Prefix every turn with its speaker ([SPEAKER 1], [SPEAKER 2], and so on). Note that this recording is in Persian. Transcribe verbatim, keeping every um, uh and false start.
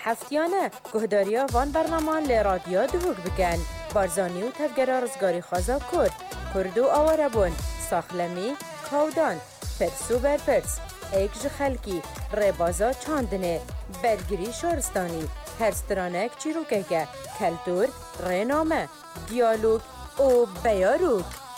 [SPEAKER 1] هفتیانه گهداریا وان برنامه لی رادیو دوگ بکن بارزانی و تفگر رزگاری خوازا کرد کرد و آواره بون ساخلمی کودان پرسو برپرس ایک خلکی ربازا چاندنه برگری شارستانی هرسترانک چیروکه کلتور رنامه دیالوگ و بیاروک